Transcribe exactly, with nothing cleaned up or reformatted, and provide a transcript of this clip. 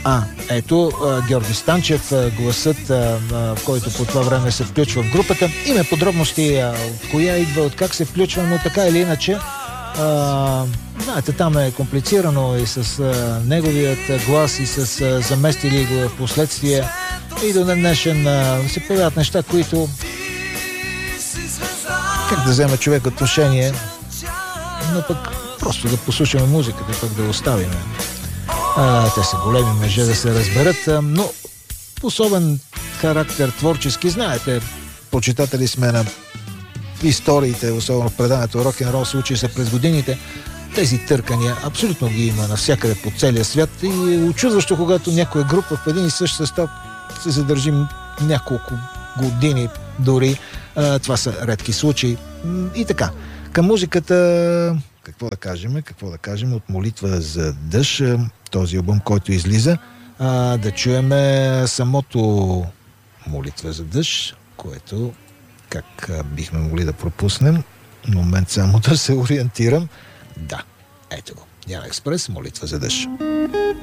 А, ето, Георги Станчев, гласът, в който по това време се включва в групата. Има подробности от коя идва, от как се включва, но така или иначе, а, знаете, там е комплицирано и с а, неговият глас, и с а, заместили го в последствие. И до днешен а, се появяват неща, които как да вземе човек отношение, но пък просто да послушаме музиката, пък да оставим. А, те са големи мъже, да се разберат, а, но особен характер творчески, знаете, почитатели сме на историите, особено в преданието рок-н-рол случаи са през годините. Тези търкания абсолютно ги има навсякъде по целия свят и е очудващо, когато някоя група в един и същ състав се задържи няколко години дори. А, това са редки случаи. И така, към музиката, какво да кажем, какво да кажем от Молитва за дъжд, този албум, който излиза, а, да чуеме самото Молитва за дъжд, което как а, бихме могли да пропуснем. Момент само да се ориентирам. Да, ето го. Ян Експрес, Молитва за дъжд.